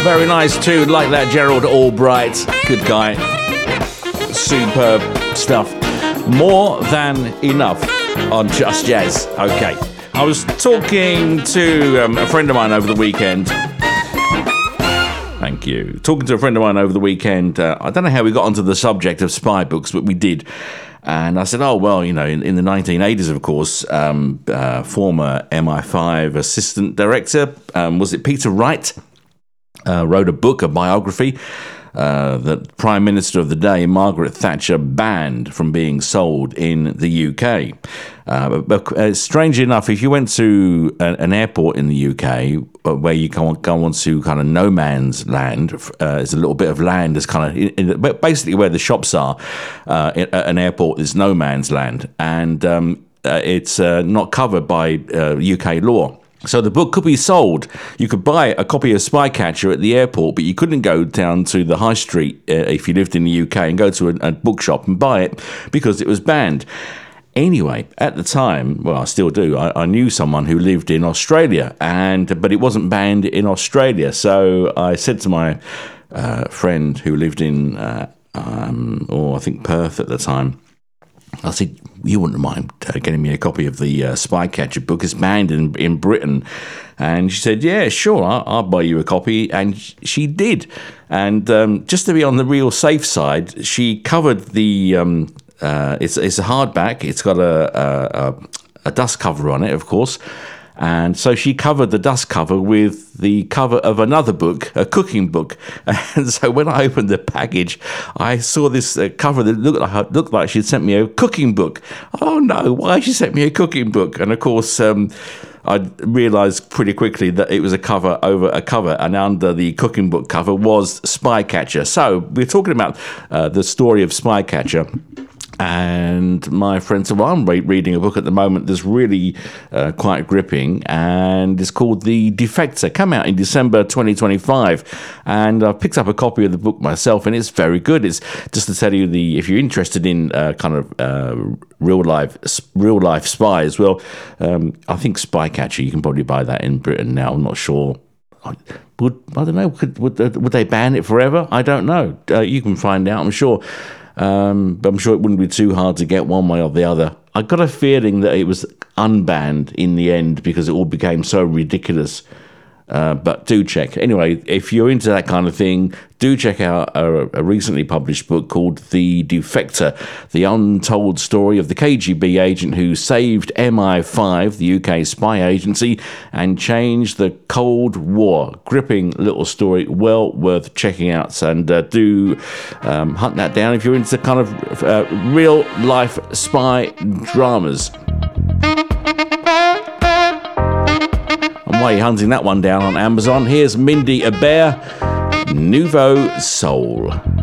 Very nice tune, like that Gerald Albright. Good guy. Superb stuff. More than enough on Just Jazz. Okay. I was talking to a friend of mine over the weekend. Thank you. Talking to a friend of mine over the weekend. I don't know how we got onto the subject of spy books, but we did. And I said, oh, well, you know, in the 1980s, of course, former MI5 assistant director, was it Peter Wright, wrote a book, a biography, that Prime Minister of the day, Margaret Thatcher, banned from being sold in the UK. But strangely enough, if you went to an airport in the UK where you go on to kind of no man's land, there's a little bit of land that's kind of basically where the shops are. At an airport is no man's land, and it's not covered by UK law. So the book could be sold. You could buy a copy of Spycatcher at the airport, but you couldn't go down to the high street if you lived in the UK and go to a bookshop and buy it because it was banned. Anyway, at the time, well, I still do, I knew someone who lived in Australia, but it wasn't banned in Australia. So I said to my friend who lived in, I think Perth at the time, I said, you wouldn't mind getting me a copy of the Spycatcher book. It's banned in Britain. And she said, yeah, sure, I'll buy you a copy. And she did. And just to be on the real safe side, she covered the... it's a hardback. It's got a dust cover on it, of course. And so she covered the dust cover with the cover of another book, a cooking book. And so when I opened the package, I saw this cover that looked like she'd sent me a cooking book. Oh no, why she sent me a cooking book? And of course, I realised pretty quickly that it was a cover over a cover, and under the cooking book cover was Spycatcher. So we're talking about the story of Spycatcher. And my friend said, well, I'm reading a book at the moment that's really quite gripping, and it's called The Defector. Come out in December 2025. And I picked up a copy of the book myself, and it's very good. It's just to tell you, if you're interested in kind of real life spies, well, I think Spycatcher, you can probably buy that in Britain now. I'm not sure. I don't know. Would they ban it forever? I don't know. You can find out, I'm sure. But I'm sure it wouldn't be too hard to get one way or the other. I got a feeling that it was unbanned in the end because it all became so ridiculous. But do check. Anyway, if you're into that kind of thing, do check out a recently published book called The Defector, the untold story of the KGB agent who saved MI5, the UK spy agency, and changed the Cold War. Gripping little story, well worth checking out. And do hunt that down if you're into kind of real-life spy dramas. While you're hunting that one down on Amazon, here's Mindy Abair, Nouveau Soul.